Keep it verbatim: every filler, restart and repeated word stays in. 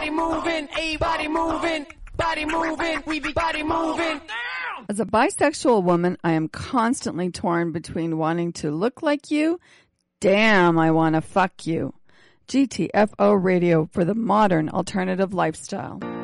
body moving, a body moving, body moving, we be body moving. As a bisexual woman, I am constantly torn between wanting to look like you. Damn, I want to fuck you. G T F O Radio for the modern alternative lifestyle.